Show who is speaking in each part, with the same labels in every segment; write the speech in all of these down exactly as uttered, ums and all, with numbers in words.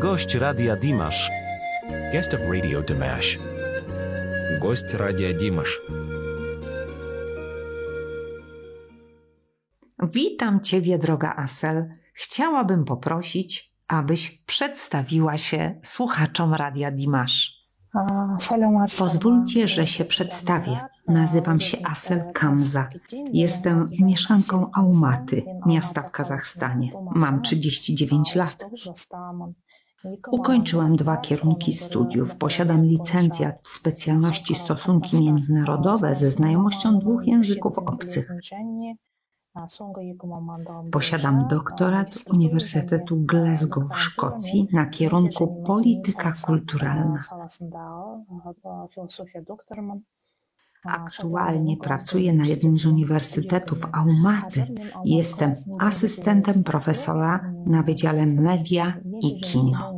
Speaker 1: Gość Radia Dimash.
Speaker 2: Guest of Radio Dimash. Гость Радио Димаш.
Speaker 3: Witam Ciebie, droga Asel. Chciałabym poprosić, abyś przedstawiła się słuchaczom Radia Dimash. Pozwólcie, że się przedstawię. Nazywam się Asel Kamza. Jestem mieszkanką Almaty, miasta w Kazachstanie. Mam trzydzieści dziewięć lat. Ukończyłam dwa kierunki studiów. Posiadam licencjat w specjalności stosunki międzynarodowe ze znajomością dwóch języków obcych. Posiadam doktorat Uniwersytetu Glasgow w Szkocji na kierunku polityka kulturalna. Aktualnie pracuję na jednym z uniwersytetów Almaty. Jestem asystentem profesora na Wydziale Media i Kino.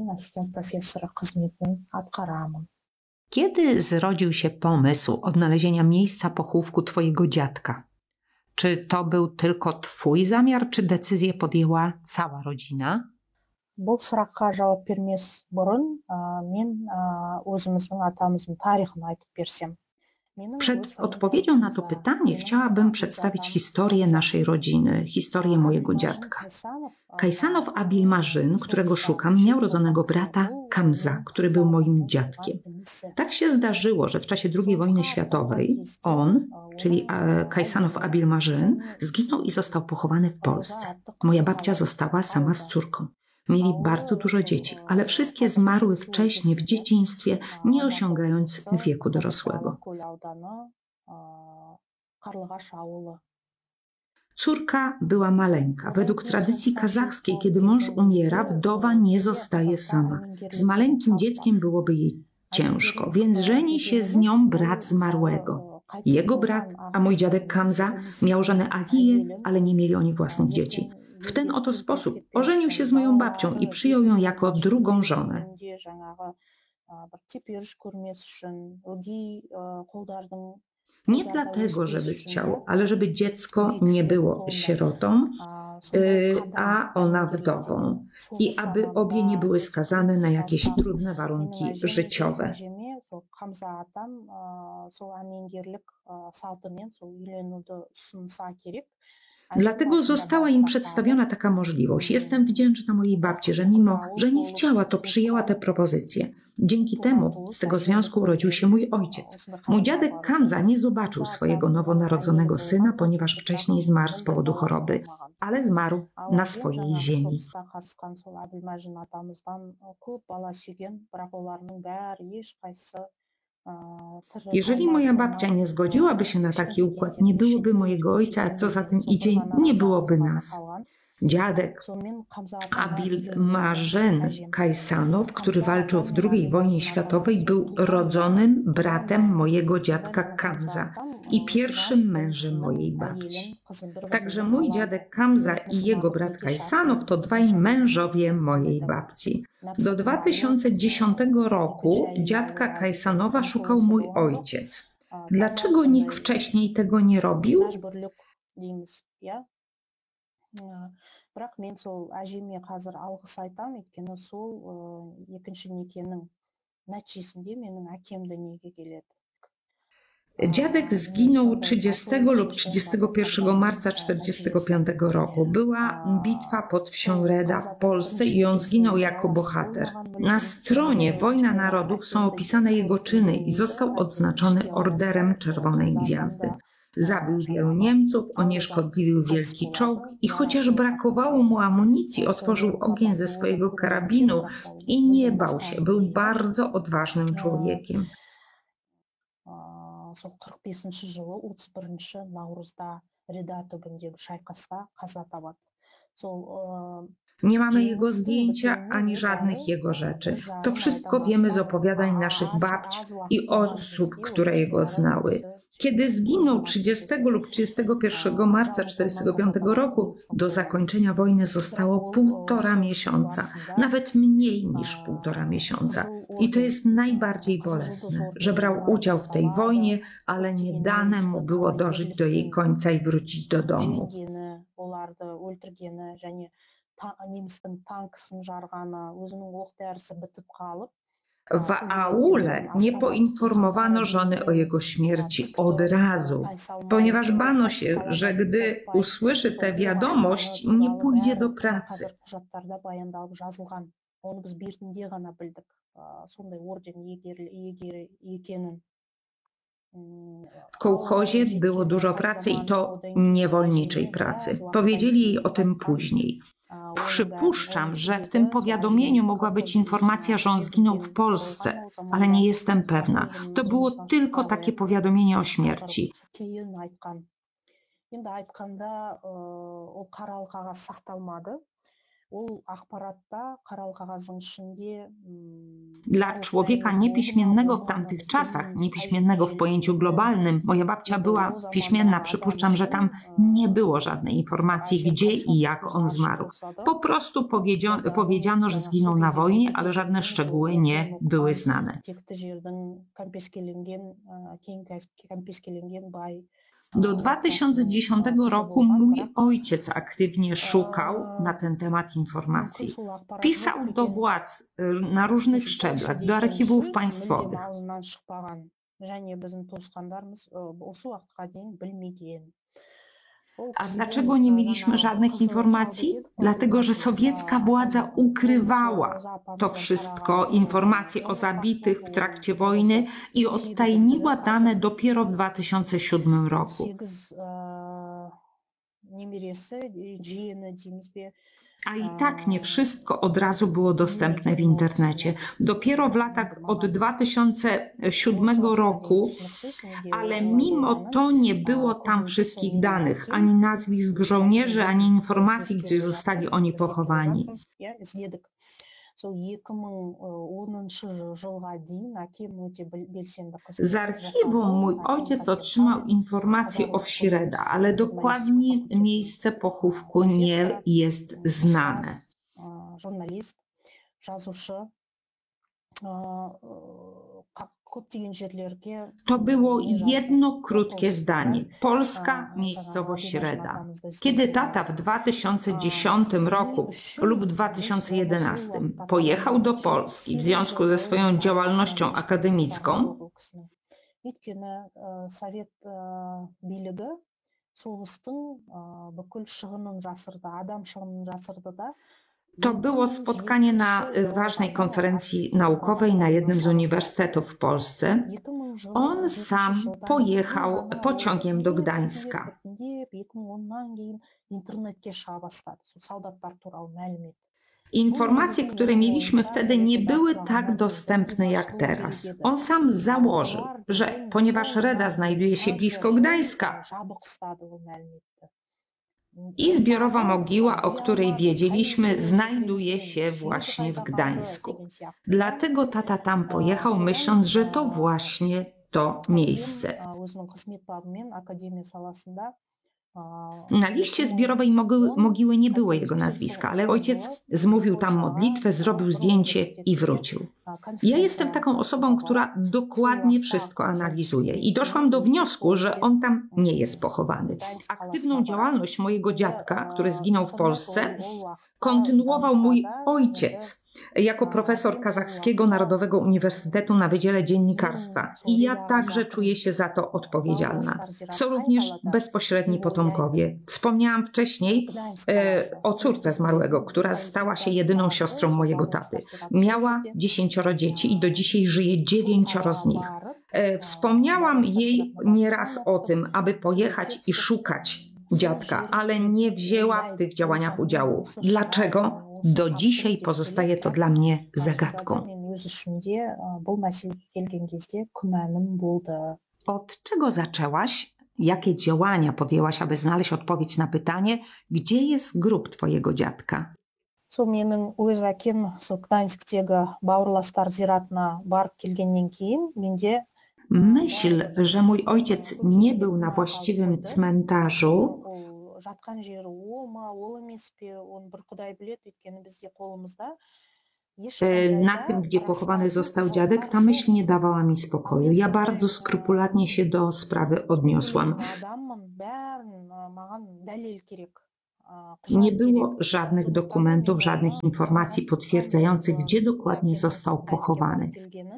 Speaker 3: Kiedy zrodził się pomysł odnalezienia miejsca pochówku twojego dziadka? Czy to był tylko twój zamiar, czy decyzję podjęła cała rodzina?
Speaker 4: Бұл сұраққа жауап бермес бұрын мен өзіміздің атамыздың тарихын айтып берсем.
Speaker 3: Przed odpowiedzią na to pytanie chciałabym przedstawić historię naszej rodziny, historię mojego dziadka. Kajsanow Abilmarzyn, którego szukam, miał rodzonego brata Kamza, który był moim dziadkiem. Tak się zdarzyło, że w czasie drugiej wojny światowej on, czyli Kajsanow Abilmarzyn, zginął i został pochowany w Polsce. Moja babcia została sama z córką. Mieli bardzo dużo dzieci, ale wszystkie zmarły wcześnie w dzieciństwie, nie osiągając wieku dorosłego. Córka była maleńka. Według tradycji kazachskiej, kiedy mąż umiera, wdowa nie zostaje sama. Z maleńkim dzieckiem byłoby jej ciężko, więc żeni się z nią brat zmarłego. Jego brat, a mój dziadek Kamza, miał żonę Aliję, ale nie mieli oni własnych dzieci. W ten oto sposób ożenił się z moją babcią i przyjął ją jako drugą żonę. Nie dlatego, żeby chciał, ale żeby dziecko nie było sierotą, a ona wdową. I aby obie nie były skazane na jakieś trudne warunki życiowe. Dlatego została im przedstawiona taka możliwość. Jestem wdzięczna mojej babci, że mimo, że nie chciała, to przyjęła tę propozycję. Dzięki temu z tego związku urodził się mój ojciec. Mój dziadek Kamza nie zobaczył swojego nowonarodzonego syna, ponieważ wcześniej zmarł z powodu choroby, ale zmarł na swojej ziemi. Jeżeli moja babcia nie zgodziłaby się na taki układ, nie byłoby mojego ojca, a co za tym idzie, nie byłoby nas. Dziadek Abilmarzyn Kajsanow, który walczył w drugiej wojnie światowej, był rodzonym bratem mojego dziadka Kamza i pierwszym mężem mojej babci. Także mój dziadek Kamza i jego brat Kajsanow to dwaj mężowie mojej babci. Do dwa tysiące dziesiątego roku dziadka Kajsanowa szukał mój ojciec. Dlaczego nikt wcześniej tego nie robił?
Speaker 4: Бірақ мен сол әжеме қазір алғыс айтамын, өйткені сол екінші некенің нәтижесінде менің әкем дүниеге келеді.
Speaker 3: Dziadek zginął trzydziestego lub trzydziestego pierwszego marca tysiąc dziewięćset czterdziestego piątego roku. Była bitwa pod wsią Reda w Polsce i on zginął jako bohater. Na stronie Wojna Narodów są opisane jego czyny i został odznaczony Orderem Czerwonej Gwiazdy. Zabił wielu Niemców, unieszkodliwił wielki czołg i chociaż brakowało mu amunicji, otworzył ogień ze swojego karabinu i nie bał się. Był bardzo odważnym człowiekiem.
Speaker 4: Сол қырық бесінші жылы отыз бірінші наурызда Реда түбіндегі шайқаста қаза табады. Сол
Speaker 3: Nie mamy jego zdjęcia ani żadnych jego rzeczy. To wszystko wiemy z opowiadań naszych babć i osób, które jego znały. Kiedy zginął trzydziestego lub trzydziestego pierwszego marca tysiąc dziewięćset czterdziestego piątego roku, do zakończenia wojny zostało półtora miesiąca, nawet mniej niż półtora miesiąca. I to jest najbardziej bolesne, że brał udział w tej wojnie, ale nie dane mu było dożyć do jej końca i wrócić do domu.
Speaker 4: немістің танкісін жарғаны, өзінің оқ дәрісі бітіп қалып.
Speaker 3: W aule nie poinformowano żony o jego śmierci od razu, ponieważ bano się, że gdy usłyszy tę wiadomość, nie pójdzie do pracy.
Speaker 4: Оны біз бертінде ғана білдік, сондай орден иегері екенін.
Speaker 3: W kołchozie było dużo pracy i to niewolniczej pracy. Powiedzieli jej o tym później. Przypuszczam, że w tym powiadomieniu mogła być informacja, że on zginął w Polsce, ale nie jestem pewna. To było tylko takie powiadomienie o śmierci.
Speaker 4: Енді айтқанда ол қаралы қағаз сақталмады. Ол ақпаратта қаралы қағаздың ішінде
Speaker 3: Dla człowieka niepiśmiennego w tamtych czasach, niepiśmiennego w pojęciu globalnym, moja babcia była piśmienna, przypuszczam, że tam nie było żadnej informacji, gdzie i jak on zmarł. Po prostu powiedziano, powiedziano, że zginął na wojnie, ale żadne szczegóły nie były znane. Do dwa tysiące dziesiątego roku mój ojciec aktywnie szukał na ten temat informacji. Pisał do władz na różnych szczeblach, do archiwów państwowych. A dlaczego nie mieliśmy żadnych informacji? Dlatego, że sowiecka władza ukrywała to wszystko, informacje o zabitych w trakcie wojny i odtajniła dane dopiero w dwa tysiące siódmym roku. A i tak nie wszystko od razu było dostępne w internecie. Dopiero w latach od dwa tysiące siódmego roku, ale mimo to nie było tam wszystkich danych, ani nazwisk żołnierzy, ani informacji, gdzie zostali oni pochowani. Z archiwum mój ojciec otrzymał informacje o wsi Reda, ale dokładnie miejsce pochówku nie jest znane. To było jedno krótkie zdanie. Polska, miejscowość Reda. Kiedy tata w dwa tysiące dziesiątym roku lub dwa tysiące jedenastym pojechał do Polski w związku ze swoją działalnością akademicką, to było spotkanie na ważnej konferencji naukowej na jednym z uniwersytetów w Polsce. On sam pojechał pociągiem do Gdańska. Informacje, które mieliśmy wtedy, nie były tak dostępne jak teraz. On sam założył, że ponieważ Reda znajduje się blisko Gdańska, i zbiorowa mogiła, o której wiedzieliśmy, znajduje się właśnie w Gdańsku. Dlatego tata tam pojechał, myśląc, że to właśnie to miejsce. Na liście zbiorowej mogiły, mogiły nie było jego nazwiska, ale ojciec zmówił tam modlitwę, zrobił zdjęcie i wrócił. Ja jestem taką osobą, która dokładnie wszystko analizuje i doszłam do wniosku, że on tam nie jest pochowany. Aktywną działalność mojego dziadka, który zginął w Polsce, kontynuował mój ojciec jako profesor Kazachskiego Narodowego Uniwersytetu na Wydziale Dziennikarstwa. I ja także czuję się za to odpowiedzialna. Są również bezpośredni potomkowie. Wspomniałam wcześniej e, o córce zmarłego, która stała się jedyną siostrą mojego taty. Miała dziesięcioro dzieci i do dzisiaj żyje dziewięcioro z nich. E, wspomniałam jej nieraz o tym, aby pojechać i szukać dziadka, ale nie wzięła w tych działaniach udziału. Dlaczego? Do dzisiaj pozostaje to dla mnie zagadką. Od czego zaczęłaś? Jakie działania podjęłaś, aby znaleźć odpowiedź na pytanie, gdzie jest grób twojego dziadka?
Speaker 4: Сол менің өз әкем сол Гданьсктегі бауырластар зиратына барып келгеннен кейін менде
Speaker 3: Myśl, że mój ojciec nie był na właściwym cmentarzu,
Speaker 4: жатқан жері ол ма ол емес пе оны бір Құдай біледі, өйткені бізде қолымызда
Speaker 3: na tym, gdzie pochowany został dziadek, ta myśl nie dawała mi spokoju. Ja bardzo skrupulatnie się do sprawy odniosłam. Nie było żadnych dokumentów, żadnych informacji potwierdzających, gdzie dokładnie został pochowany.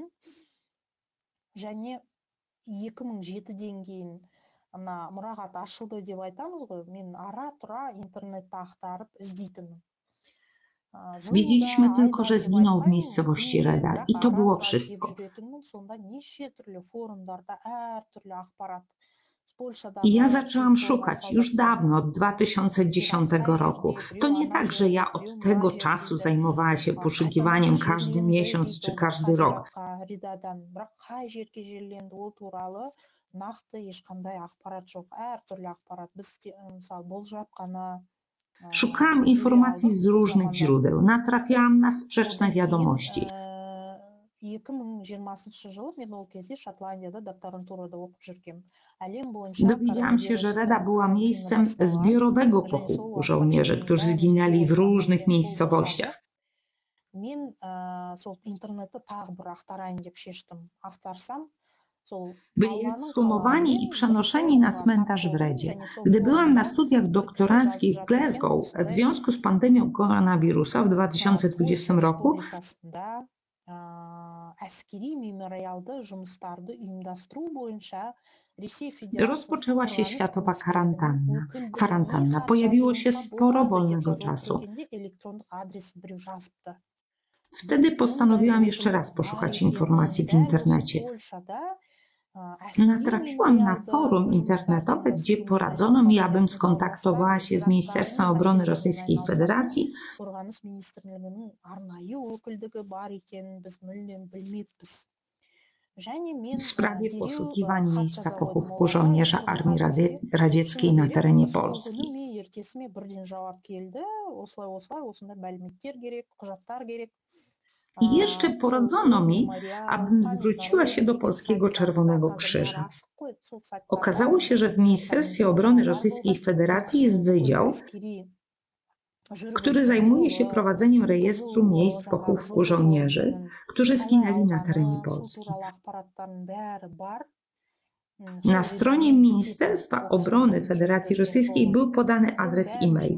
Speaker 4: Және екі мың жетіден кейін ана мұрағат ашылды деп айтамыз ғой, мен ара-тұра интернетте ақтарып іздейтінмін.
Speaker 3: Wiedzieliśmy tylko, że zginął w miejscowości Reda i to było wszystko.
Speaker 4: Сонда неше түрлі форумдарда әртүрлі ақпарат.
Speaker 3: I ja zaczęłam szukać już dawno, od dwa tysiące dziesiątego roku. To nie tak, że ja od tego czasu zajmowała się poszukiwaniem każdy miesiąc czy każdy rok.
Speaker 4: Нақты ешқандай ақпарат жоқ, әртүрлі ақпарат. Біз мысалы болжап қана
Speaker 3: Szukałam informacji z różnych źródeł, natrafiałam na sprzeczne wiadomości.
Speaker 4: екі мың жиырмасыншы жылы мен ол кезде Шотландияда докторантурада оқып жүргенмін. Әлем бойынша
Speaker 3: Dowiedziałam się, że Reda była miejscem zbiorowego pochówku żołnierzy, którzy zginęli w różnych miejscowościach.
Speaker 4: Мен сол интернетте тағы бір ақтарайын деп шештім. Ақтарсам,
Speaker 3: byli ekshumowani i przenoszeni na cmentarz w Redzie. Gdy byłam na studiach doktoranckich w Glasgow w związku z pandemią koronawirusa w dwa tysiące dwudziestym roku, rozpoczęła się światowa kwarantanna. kwarantanna. Pojawiło się sporo wolnego czasu. Wtedy postanowiłam jeszcze raz poszukać informacji w internecie. Natrafiłam na forum internetowe, gdzie poradzono mi, abym skontaktowała się z Ministerstwem Obrony Rosyjskiej Federacji w sprawie poszukiwań miejsca pochówku żołnierza Armii Radzieckiej na terenie Polski. I jeszcze poradzono mi, abym zwróciła się do Polskiego Czerwonego Krzyża. Okazało się, że w Ministerstwie Obrony Rosyjskiej Federacji jest wydział, który zajmuje się prowadzeniem rejestru miejsc pochówku żołnierzy, którzy zginęli na terenie Polski. Na stronie Ministerstwa Obrony Federacji Rosyjskiej był podany adres e-mail.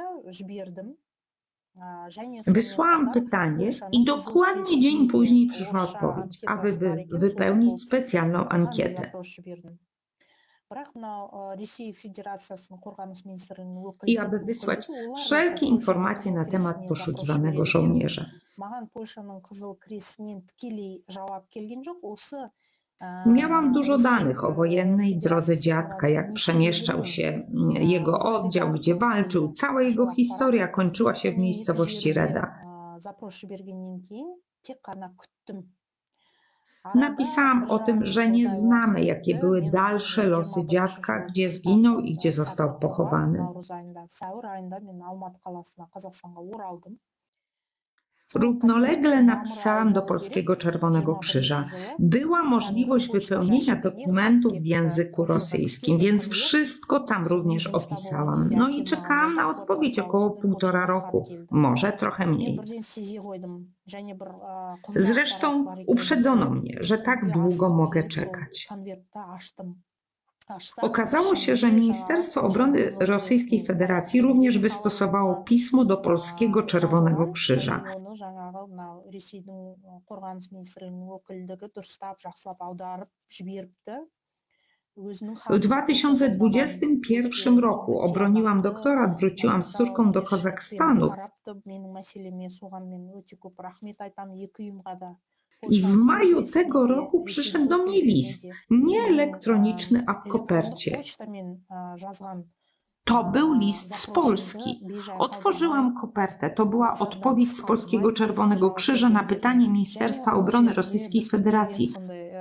Speaker 3: Wysłałam pytanie i dokładnie dzień później przyszła odpowiedź, aby wy, wypełnić specjalną ankietę. I aby wysłać wszelkie informacje na temat poszukiwanego żołnierza. Miałam dużo danych o wojennej drodze dziadka, jak przemieszczał się jego oddział, gdzie walczył. Cała jego historia kończyła się w miejscowości Reda. Napisałam o tym, że nie znamy, jakie były dalsze losy dziadka, gdzie zginął i gdzie został pochowany. Równolegle napisałam do Polskiego Czerwonego Krzyża. Była możliwość wypełnienia dokumentów w języku rosyjskim, więc wszystko tam również opisałam. No i czekałam na odpowiedź około półtora roku, może trochę mniej. Zresztą uprzedzono mnie, że tak długo mogę czekać. Okazało się, że Ministerstwo Obrony Rosyjskiej Federacji również wystosowało pismo do Polskiego Czerwonego Krzyża. W dwa tysiące dwudziestym pierwszym roku obroniłam doktorat, wróciłam z córką do Kazachstanu. I w maju tego roku przyszedł do mnie list, nie elektroniczny, a w kopercie. To był list z Polski. Otworzyłam kopertę. To była odpowiedź z Polskiego Czerwonego Krzyża na pytanie Ministerstwa Obrony Rosyjskiej Federacji.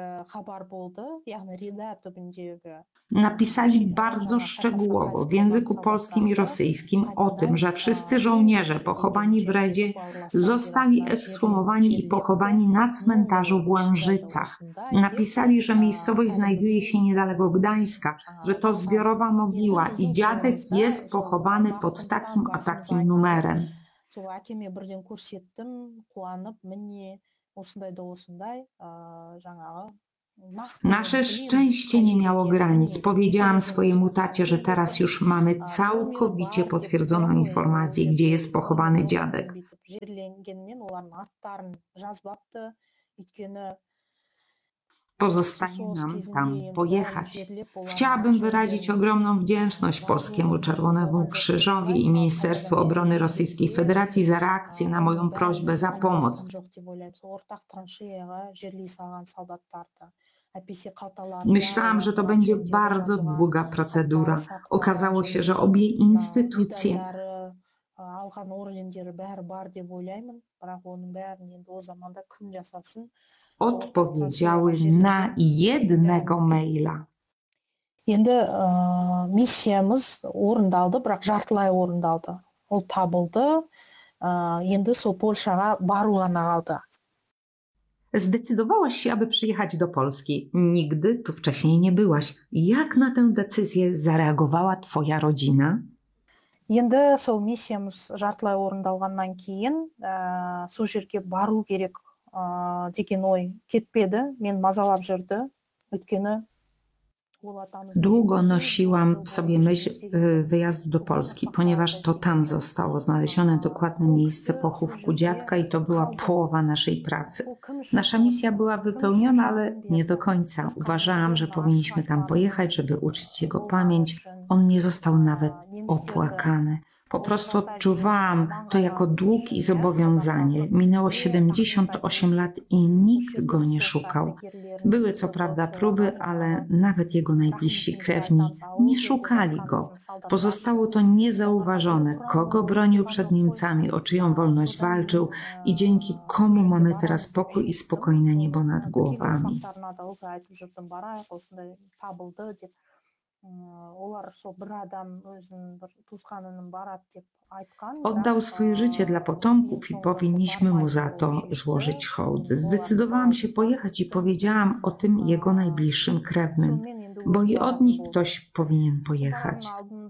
Speaker 3: Napisali bardzo szczegółowo w języku polskim i rosyjskim o tym, że wszyscy żołnierze pochowani w Redzie zostali ekshumowani i pochowani na cmentarzu w Łężycach. Napisali, że miejscowość znajduje się niedaleko Gdańska, że to zbiorowa mogiła i dziadek jest pochowany pod takim a takim numerem. Nasze szczęście nie miało granic. Powiedziałam swojemu tacie, że teraz już mamy całkowicie potwierdzoną informację, gdzie jest pochowany dziadek. Pozostaje nam tam pojechać. Chciałabym wyrazić ogromną wdzięczność Polskiemu Czerwonemu Krzyżowi i Ministerstwu Obrony Rosyjskiej Federacji za reakcję na moją prośbę za pomoc. Myślałam, że to będzie bardzo długa procedura. Okazało się, że obie instytucje odpowiedziały na jednego maila.
Speaker 4: Енді ә, миссиямыз орындалды, бірақ жартылай орындалды. Ол табылды. Ә, енді сол Польшаға бару ғана қалды.
Speaker 3: Zdecydowałaś się, aby przyjechać do Polski. Nigdy tu wcześniej nie byłaś. Jak na tę decyzję zareagowała twoja rodzina?
Speaker 4: Енді сол миссиямыз жартылай орындалғаннан кейін ә, сол жерге бару керек ә, деген ой кетпеді. Мен мазалап жүрді. Өйткені
Speaker 3: Długo nosiłam w sobie myśl wyjazdu do Polski, ponieważ to tam zostało znalezione dokładne miejsce pochówku dziadka i to była połowa naszej pracy. Nasza misja była wypełniona, ale nie do końca. Uważałam, że powinniśmy tam pojechać, żeby uczcić jego pamięć. On nie został nawet opłakany. Po prostu odczuwałam to jako dług i zobowiązanie. Minęło siedemdziesiąt osiem lat i nikt go nie szukał. Były co prawda próby, ale nawet jego najbliżsi krewni nie szukali go. Pozostało to niezauważone, kogo bronił przed Niemcami, o czyją wolność walczył i dzięki komu mamy teraz pokój i spokojne niebo nad głowami. Oddał swoje życie dla potomków i powinniśmy mu za to złożyć hołd. Zdecydowałam się pojechać i powiedziałam o tym jego najbliższym krewnym, bo i od nich ktoś powinien pojechać.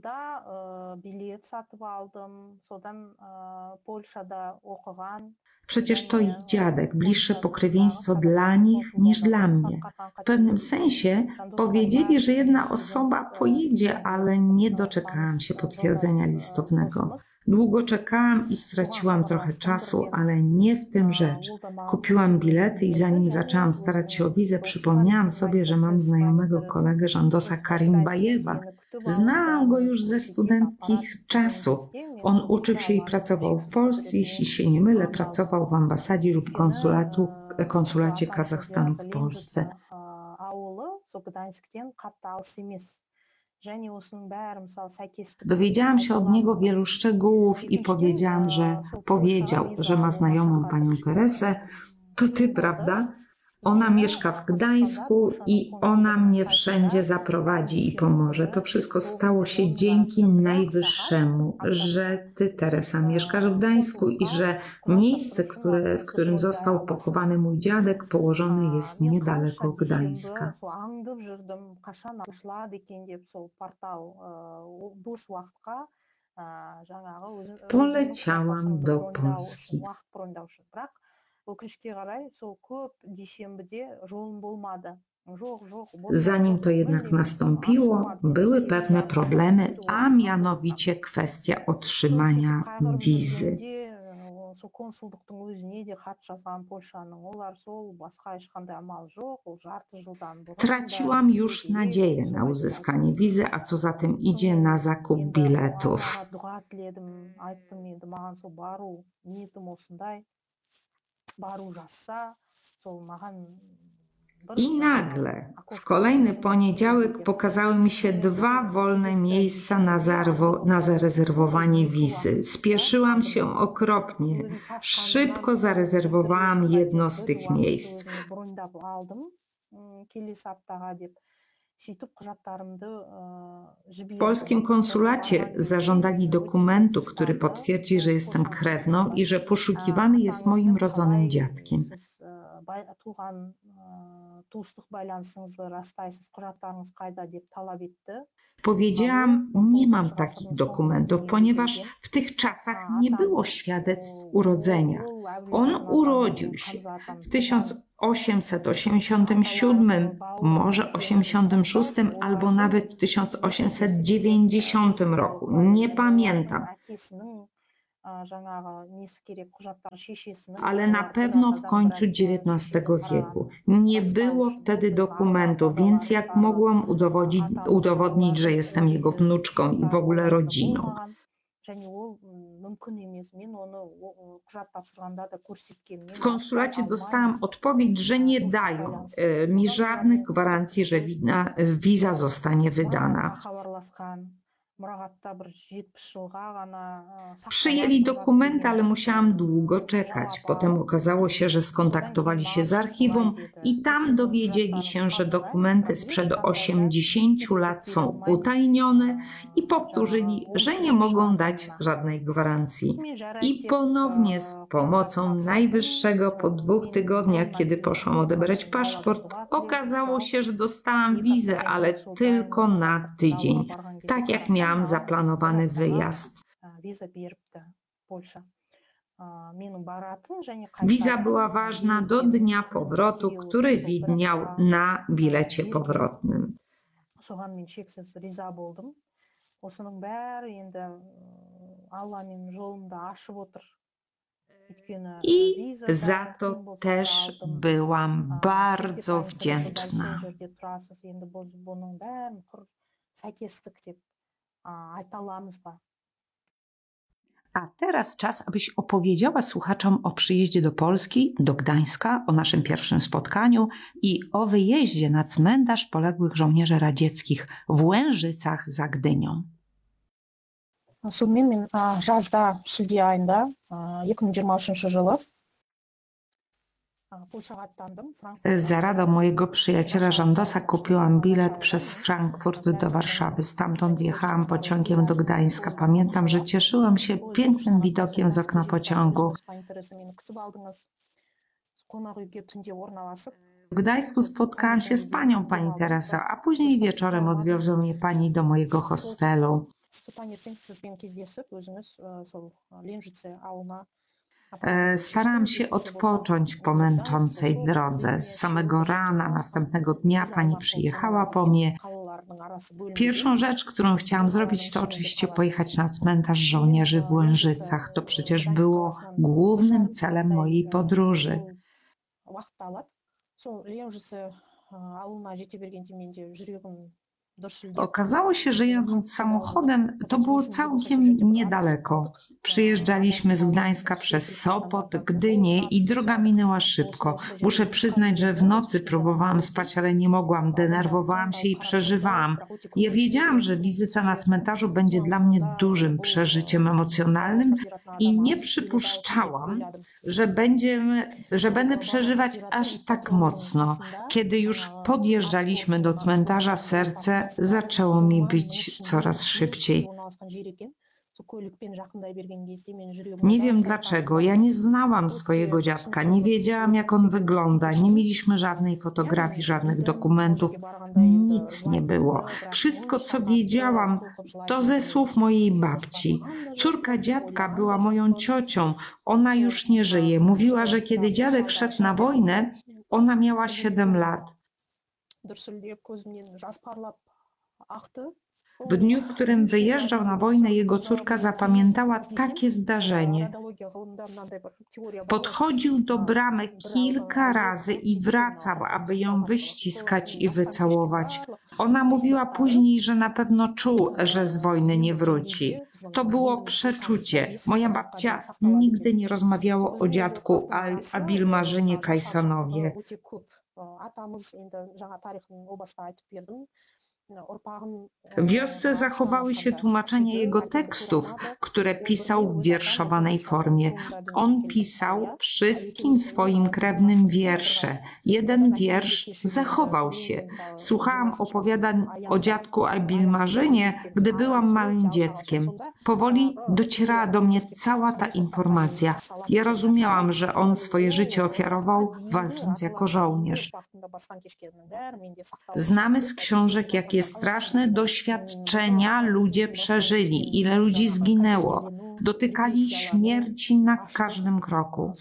Speaker 3: Przecież to ich dziadek, bliższe pokrewieństwo dla nich niż dla mnie. W pewnym sensie powiedzieli, że jedna osoba pojedzie, ale nie doczekałam się potwierdzenia listownego. Długo czekałam i straciłam trochę czasu, ale nie w tym rzecz. Kupiłam bilety i zanim zaczęłam starać się o wizę, przypomniałam sobie, że mam znajomego kolegę Żandosa Karimbajewa. Znałam go już ze studenckich czasów. On uczył się i pracował w Polsce, jeśli się nie mylę, pracował w ambasadzie lub konsulatu, konsulacie Kazachstanu w Polsce. Dowiedziałam się od niego wielu szczegółów i powiedziałam, że powiedział, że ma znajomą panią Teresę. To ty, prawda? Ona mieszka w Gdańsku i ona mnie wszędzie zaprowadzi i pomoże. To wszystko stało się dzięki Najwyższemu, że ty, Teresa, mieszkasz w Gdańsku i że miejsce, które, w którym został pochowany mój dziadek, położone jest niedaleko Gdańska. Poleciałam do Polski. Zanim to jednak nastąpiło, były pewne problemy, a mianowicie kwestia otrzymania wizy. Traciłam już nadzieję na uzyskanie wizy, a co za tym idzie, na zakup biletów. I nagle, w kolejny poniedziałek pokazały mi się dwa wolne miejsca na, zarwo, na zarezerwowanie wizy. Spieszyłam się okropnie. Szybko zarezerwowałam jedno z tych miejsc. W polskim konsulacie zażądali dokumentu, który potwierdzi, że jestem krewną i że poszukiwany jest moim rodzonym dziadkiem.
Speaker 4: туыстық байланысыңызды растайсыз, құжаттарыңыз қайда деп talab etті.
Speaker 3: Powiedziałam, nie mam takich dokumentów, ponieważ w tych czasach nie było świadectw urodzenia. On urodził się w tysiąc osiemset osiemdziesiątym siódmym, może osiemdziesiątym szóstym albo nawet w tysiąc osiemset dziewięćdziesiątym roku. Nie pamiętam. Ale na pewno w końcu dziewiętnastego wieku. Nie było wtedy dokumentów, więc jak mogłam udowodnić, udowodnić, że jestem jego wnuczką i w ogóle rodziną? W konsulacie dostałam odpowiedź, że nie dają e, mi żadnych gwarancji, że wina, wiza zostanie wydana. Przyjęli dokumenty, ale musiałam długo czekać. Potem okazało się, że skontaktowali się z archiwum i tam dowiedzieli się, że dokumenty sprzed osiemdziesięciu lat są utajnione i powtórzyli, że nie mogą dać żadnej gwarancji. I ponownie z pomocą Najwyższego po dwóch tygodniach, kiedy poszłam odebrać paszport, okazało się, że dostałam wizę, ale tylko na tydzień. Tak jak miałam zaplanowany wyjazd. Wiza była ważna do dnia powrotu, który widniał na bilecie powrotnym. I za to też byłam bardzo wdzięczna. A teraz czas, abyś opowiedziała słuchaczom o przyjeździe do Polski, do Gdańska, o naszym pierwszym spotkaniu i o wyjeździe na cmentarz poległych żołnierzy radzieckich w Łężycach za Gdynią.
Speaker 4: Сонымен мен жазда шілде айында екі мың жиырма үшінші жылы
Speaker 3: Za radą mojego przyjaciela Żandosa kupiłam bilet przez Frankfurt do Warszawy. Stamtąd jechałam pociągiem do Gdańska. Pamiętam, że cieszyłam się pięknym widokiem z okna pociągu. W Gdańsku spotkałam się z panią, pani Teresą, a później wieczorem odwiozła mnie pani do mojego hostelu. Starałam się odpocząć po męczącej drodze. Z samego rana następnego dnia pani przyjechała po mnie. Pierwszą rzecz, którą chciałam zrobić, to oczywiście pojechać na cmentarz żołnierzy w Łężycach. To przecież było głównym celem mojej podróży. Okazało się, że jadąc samochodem, to było całkiem niedaleko. Przyjeżdżaliśmy z Gdańska przez Sopot, Gdynię i droga minęła szybko. Muszę przyznać, że w nocy próbowałam spać, ale nie mogłam. Denerwowałam się i przeżywałam. Ja wiedziałam, że wizyta na cmentarzu będzie dla mnie dużym przeżyciem emocjonalnym i nie przypuszczałam, że, będziemy, że będę przeżywać aż tak mocno. Kiedy już podjeżdżaliśmy do cmentarza, serce zaczęło mi bić coraz szybciej. Nie wiem dlaczego. Ja nie znałam swojego dziadka, nie wiedziałam, jak on wygląda, nie mieliśmy żadnej fotografii, żadnych dokumentów, nic nie było. Wszystko, co wiedziałam, to ze słów mojej babci. Córka dziadka była moją ciocią, ona już nie żyje. Mówiła, że kiedy dziadek szedł na wojnę, ona miała siedem lat. W dniu, w którym wyjeżdżał na wojnę, jego córka zapamiętała takie zdarzenie. Podchodził do bramy kilka razy i wracał, aby ją wyściskać i wycałować. Ona mówiła później, że na pewno czuł, że z wojny nie wróci. To było przeczucie. Moja babcia nigdy nie rozmawiała o dziadku Abilmarzynie Kajsanowie. W wiosce zachowały się tłumaczenia jego tekstów, które pisał w wierszowanej formie. On pisał wszystkim swoim krewnym wiersze. Jeden wiersz zachował się. Słuchałam opowiadań o dziadku Abilmarzynie, gdy byłam małym dzieckiem. Powoli docierała do mnie cała ta informacja. Ja rozumiałam, że on swoje życie ofiarował, walcząc jako żołnierz. Znamy z książek, jakie straszne doświadczenia ludzie przeżyli, ile ludzi zginęło. Dotykali śmierci na każdym kroku.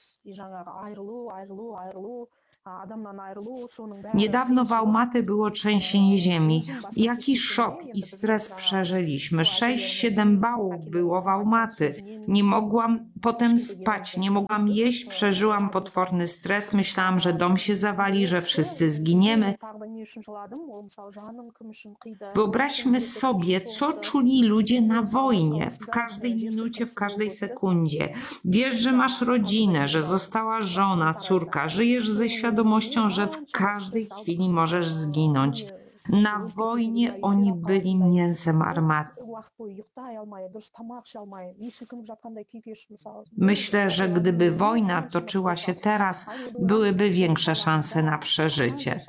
Speaker 3: Niedawno w Almaty było trzęsienie ziemi. Jaki szok i stres przeżyliśmy. Sześć, siedem bałów było w Almaty. Nie mogłam potem spać, nie mogłam jeść, przeżyłam potworny stres. Myślałam, że dom się zawali, że wszyscy zginiemy. Wyobraźmy sobie, co czuli ludzie na wojnie, w każdej minucie, w każdej sekundzie. Wiesz, że masz rodzinę, że została żona, córka, żyjesz ze świadomością, że w każdej chwili możesz zginąć. Na wojnie oni byli mięsem armatnym. Myślę, że gdyby wojna toczyła się teraz, byłyby większe szanse na przeżycie.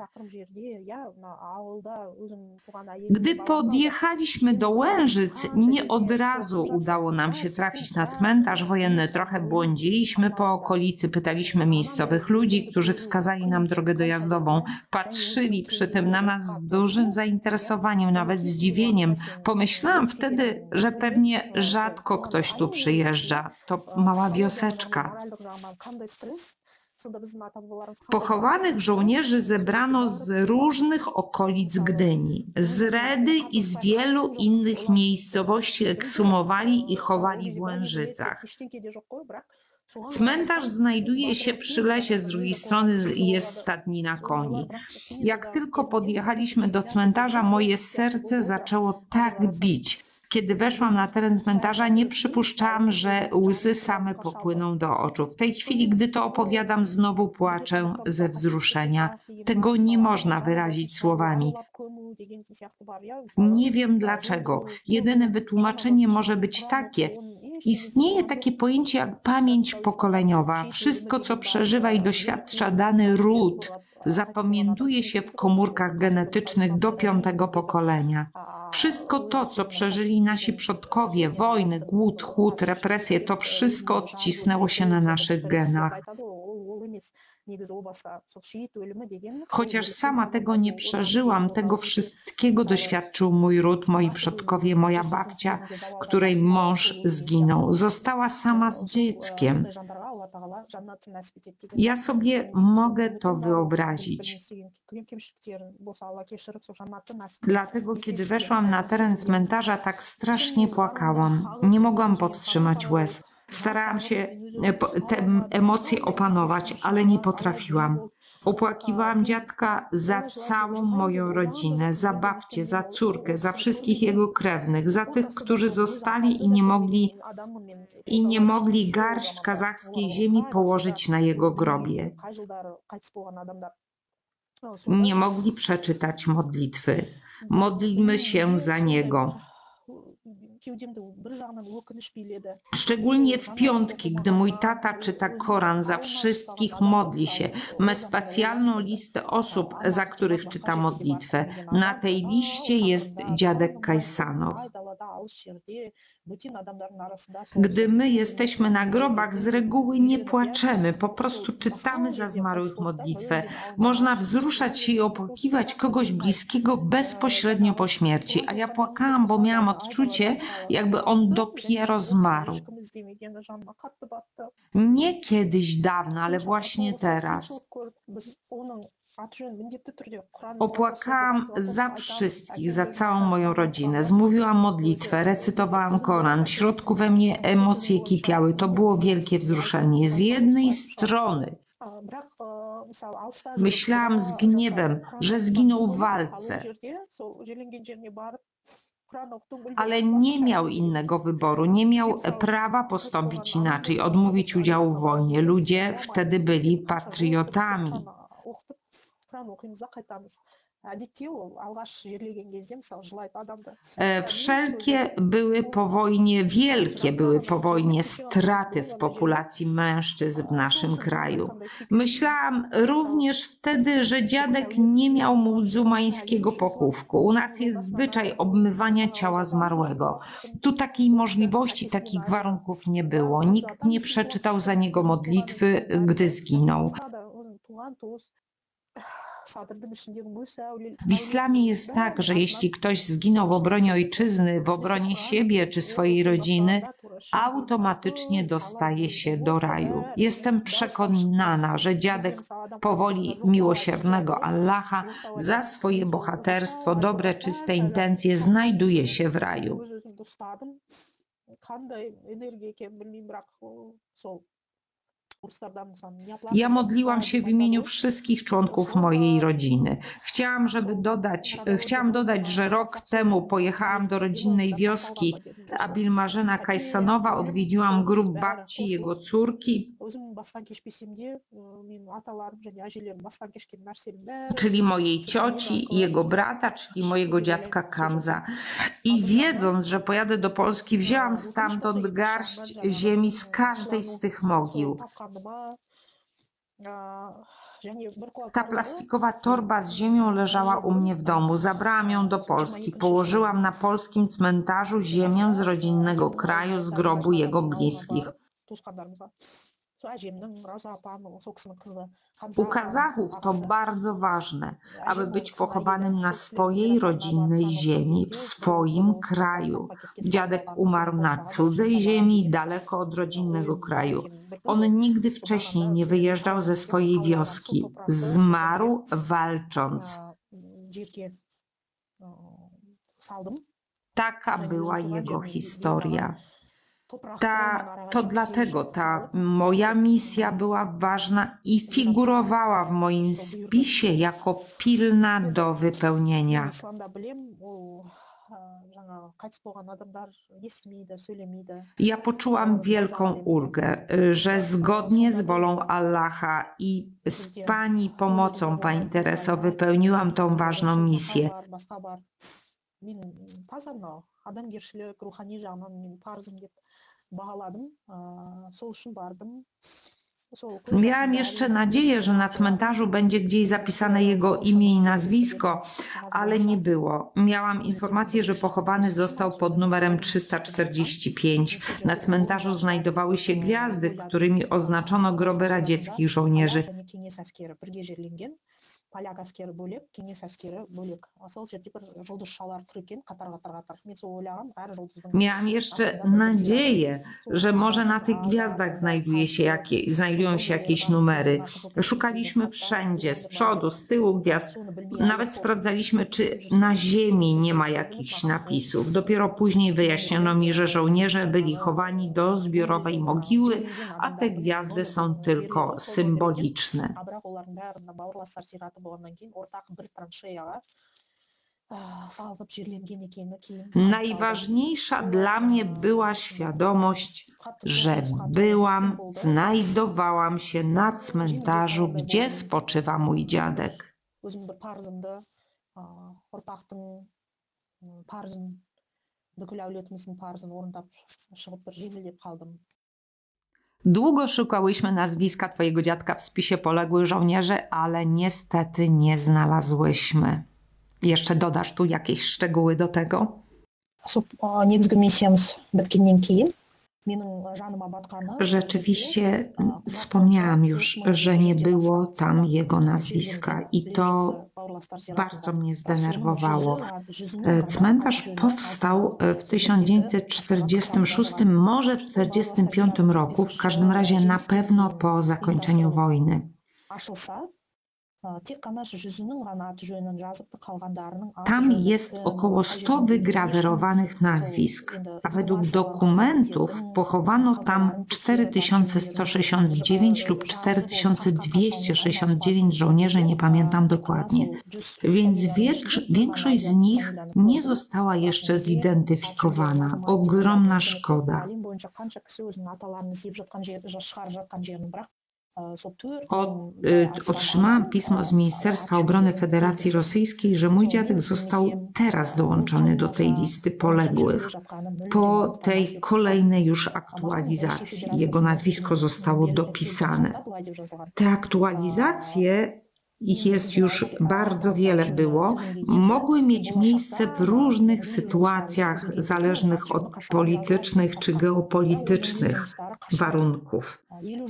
Speaker 3: Gdy podjechaliśmy do Łężyc, nie od razu udało nam się trafić na cmentarz wojenny. Trochę błądziliśmy po okolicy, pytaliśmy miejscowych ludzi, którzy wskazali nam drogę dojazdową. Patrzyli przy tym na nas z dużym zainteresowaniem, nawet zdziwieniem. Pomyślałam wtedy, że pewnie rzadko ktoś tu przyjeżdża. To mała wioseczka. Pochowanych żołnierzy zebrano z różnych okolic Gdyni. Z Redy i z wielu innych miejscowości ekshumowali i chowali w Łężycach. Cmentarz znajduje się przy lesie, z drugiej strony jest stadnina koni. Jak tylko podjechaliśmy do cmentarza, moje serce zaczęło tak bić. Kiedy weszłam na teren cmentarza, nie przypuszczałam, że łzy same popłyną do oczu. W tej chwili, gdy to opowiadam, znowu płaczę ze wzruszenia. Tego nie można wyrazić słowami. Nie wiem dlaczego. Jedyne wytłumaczenie może być takie. Istnieje takie pojęcie jak pamięć pokoleniowa. Wszystko, co przeżywa i doświadcza dany ród, zapamiętuje się w komórkach genetycznych do piątego pokolenia. Wszystko to, co przeżyli nasi przodkowie, wojny, głód, chłód, represje, to wszystko odcisnęło się na naszych genach. Chociaż sama tego nie przeżyłam, tego wszystkiego doświadczył mój ród, moi przodkowie, moja babcia, której mąż zginął. Została sama z dzieckiem. Ja sobie mogę to wyobrazić. Dlatego, kiedy weszłam na teren cmentarza, tak strasznie płakałam. Nie mogłam powstrzymać łez. Starałam się te emocje opanować, ale nie potrafiłam. Opłakiwałam dziadka za całą moją rodzinę, za babcię, za córkę, za wszystkich jego krewnych, za tych, którzy zostali i nie mogli, i nie mogli garść kazachskiej ziemi położyć na jego grobie. Nie mogli przeczytać modlitwy. Modlimy się za niego. Szczególnie w piątki, gdy mój tata czyta Koran, za wszystkich modli się. Ma specjalną listę osób, za których czyta modlitwę. Na tej liście jest dziadek Kajsanow. Gdy my jesteśmy na grobach, z reguły nie płaczemy, po prostu czytamy za zmarłych modlitwę. Można wzruszać się i opłakiwać kogoś bliskiego bezpośrednio po śmierci, a ja płakałam, bo miałam odczucie, jakby on dopiero zmarł. Nie kiedyś dawno, ale właśnie teraz. Opłakałam za wszystkich, za całą moją rodzinę. Zmówiłam modlitwę, recytowałam Koran. W środku we mnie emocje kipiały. To było wielkie wzruszenie. Z jednej strony myślałam z gniewem, że zginął w walce, ale nie miał innego wyboru, nie miał prawa postąpić inaczej, odmówić udziału w wojnie. Ludzie wtedy byli patriotami. E, Wszelkie były po wojnie, wielkie były po wojnie straty w populacji mężczyzn w naszym kraju. Myślałam również wtedy, że dziadek nie miał muzułmańskiego pochówku. U nas jest zwyczaj obmywania ciała zmarłego. Tu takiej możliwości, takich warunków nie było. Nikt nie przeczytał za niego modlitwy, gdy zginął. W islamie jest tak, że jeśli ktoś zginął w obronie ojczyzny, w obronie siebie czy swojej rodziny, automatycznie dostaje się do raju. Jestem przekonana, że dziadek po woli miłosiernego Allaha za swoje bohaterstwo, dobre, czyste intencje znajduje się w raju. Ja modliłam się w imieniu wszystkich członków mojej rodziny. Chciałam, żeby dodać, chciałam dodać, że rok temu pojechałam do rodzinnej wioski Abilmarzyna Kaysanowa, odwiedziłam grób babci, jego córki, czyli mojej cioci, jego brata, czyli mojego dziadka Kamza. I wiedząc, że pojadę do Polski, wzięłam stamtąd garść ziemi z każdej z tych mogił. Ta plastikowa torba z ziemią leżała u mnie w domu. Zabrałam ją do Polski. Położyłam na polskim cmentarzu ziemię z rodzinnego kraju, z grobu jego bliskich. U Kazachów to bardzo ważne, aby być pochowanym na swojej rodzinnej ziemi, w swoim kraju. Dziadek umarł na cudzej ziemi, daleko od rodzinnego kraju. On nigdy wcześniej nie wyjeżdżał ze swojej wioski. Zmarł walcząc. Taka była jego historia. Ta, to dlatego ta moja misja była ważna i figurowała w moim spisie jako pilna do wypełnienia. Ja poczułam wielką ulgę, że zgodnie z wolą Allaha i z Pani pomocą, Pani Tereso, wypełniłam tą ważną misję. Miałam jeszcze nadzieję, że na cmentarzu będzie gdzieś zapisane jego imię i nazwisko, ale nie było. Miałam informację, że pochowany został pod numerem trzysta czterdzieści pięć. Na cmentarzu znajdowały się gwiazdy, którymi oznaczono groby radzieckich żołnierzy. Поляк әскері бөлек, кеңес әскері бөлек. Сол жерде бір жұлдызшалар тұр екен, қатар-қатар-қатар. Мен сол ойлағам, әр жұлдыздың... Miałam jeszcze nadzieję, że może na tych gwiazdach znajduje się jakieś, znajdują się jakieś numery. Szukaliśmy wszędzie, z przodu, z tyłu gwiazd. Nawet sprawdzaliśmy, czy na ziemi nie ma jakichś napisów. Dopiero później wyjaśniono mi, że żołnierze byli chowani do zbiorowej mogiły, a te gwiazdy są tylko symboliczne. Najważniejsza dla mnie była świadomość, że byłam, znajdowałam się na cmentarzu, gdzie spoczywa mój dziadek. Długo szukałyśmy nazwiska twojego dziadka w spisie poległych żołnierzy, ale niestety nie znalazłyśmy. Jeszcze dodasz tu jakieś szczegóły do tego? Rzeczywiście wspomniałam już, że nie było tam jego nazwiska i to bardzo mnie zdenerwowało. Cmentarz powstał w tysiąc dziewięćset czterdziestym szóstym, może w tysiąc dziewięćset czterdziestym piątym roku, w każdym razie na pewno po zakończeniu wojny. Tam jest około stu wygrawerowanych nazwisk, a według dokumentów pochowano tam cztery tysiące sto sześćdziesiąt dziewięć lub cztery tysiące dwieście sześćdziesiąt dziewięć żołnierzy, nie pamiętam dokładnie. Więc większość z nich nie została jeszcze zidentyfikowana. Ogromna szkoda. O, y, otrzymałam pismo z Ministerstwa Obrony Federacji Rosyjskiej, że mój dziadek został teraz dołączony do tej listy poległych. Po tej kolejnej już aktualizacji jego nazwisko zostało dopisane. Te aktualizacje, ich jest już bardzo wiele było, mogły mieć miejsce w różnych sytuacjach zależnych od politycznych czy geopolitycznych warunków.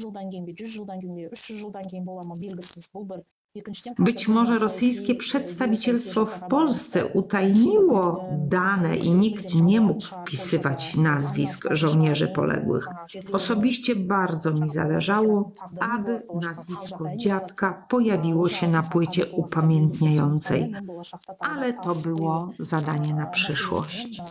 Speaker 3: Być może rosyjskie przedstawicielstwo w Polsce utajniło dane i nikt nie mógł wpisywać nazwisk żołnierzy poległych. Osobiście bardzo mi zależało, aby nazwisko dziadka pojawiło się na płycie upamiętniającej, ale to było zadanie na przyszłość.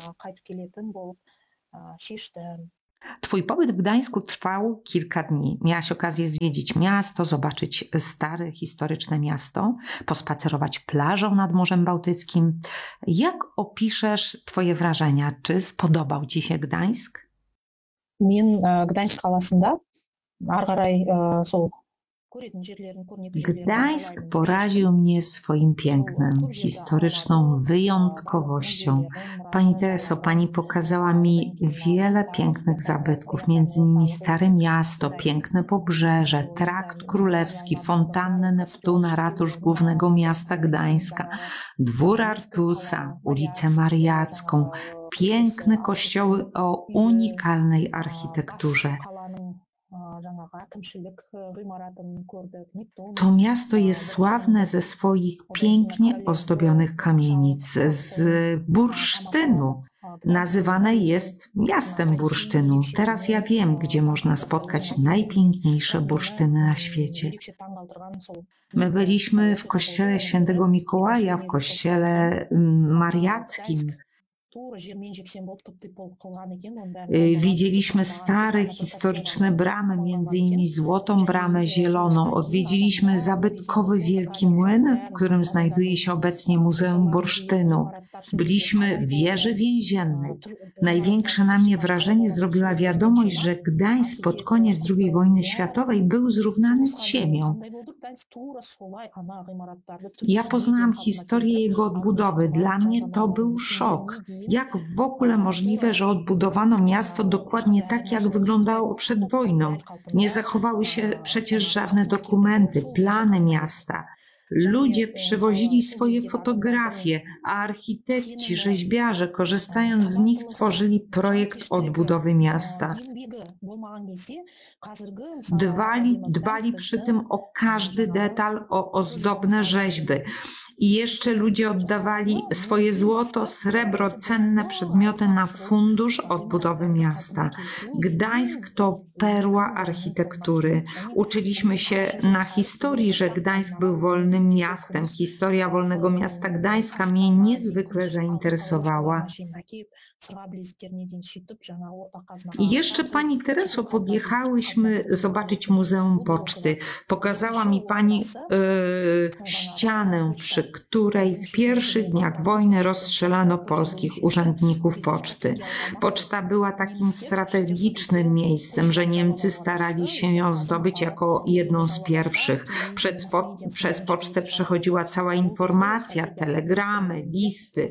Speaker 3: Twój pobyt w Gdańsku trwał kilka dni. Miałaś okazję zwiedzić miasto, zobaczyć stare, historyczne miasto, pospacerować plażą nad Morzem Bałtyckim. Jak opiszesz twoje wrażenia? Czy spodobał ci się Gdańsk?
Speaker 4: Мен Gdańsk қаласында ары қарай сол
Speaker 3: Gdańsk poraził mnie swoim pięknem, historyczną wyjątkowością. Pani Tereso, pani pokazała mi wiele pięknych zabytków, między innymi Stare Miasto, piękne Pobrzeże, Trakt Królewski, fontannę Neptuna, ratusz głównego miasta Gdańska, dwór Artusa, ulicę Mariacką, piękne kościoły o unikalnej architekturze. To miasto jest sławne ze swoich pięknie ozdobionych kamienic, z bursztynu. Nazywane jest miastem bursztynu. Teraz ja wiem, gdzie można spotkać najpiękniejsze bursztyny na świecie. My byliśmy w kościele Świętego Mikołaja, w kościele mariackim. Widzieliśmy stare, historyczne bramy, między innymi Złotą Bramę Zieloną. Odwiedziliśmy zabytkowy Wielki Młyn, w którym znajduje się obecnie Muzeum Bursztynu. Byliśmy w wieży więziennej. Największe na mnie wrażenie zrobiła wiadomość, że Gdańsk pod koniec drugiej wojny światowej był zrównany z ziemią. Ja poznałam historię jego odbudowy. Dla mnie to był szok. Jak w ogóle możliwe, że odbudowano miasto dokładnie tak, jak wyglądało przed wojną? Nie zachowały się przecież żadne dokumenty, plany miasta. Ludzie przywozili swoje fotografie, a architekci, rzeźbiarze, korzystając z nich, tworzyli projekt odbudowy miasta. Dbali, dbali przy tym o każdy detal, o ozdobne rzeźby. I jeszcze ludzie oddawali swoje złoto, srebro, cenne przedmioty na fundusz odbudowy miasta. Gdańsk to perła architektury. Uczyliśmy się na historii, że Gdańsk był wolnym miastem. Historia wolnego miasta Gdańska mnie niezwykle zainteresowała. I jeszcze pani Tereso, podjechałyśmy zobaczyć Muzeum Poczty. Pokazała mi pani yy, ścianę, przy której w pierwszych dniach wojny rozstrzelano polskich urzędników poczty. Poczta była takim strategicznym miejscem, że Niemcy starali się ją zdobyć jako jedną z pierwszych. Przez, po, przez pocztę przechodziła cała informacja, telegramy, listy.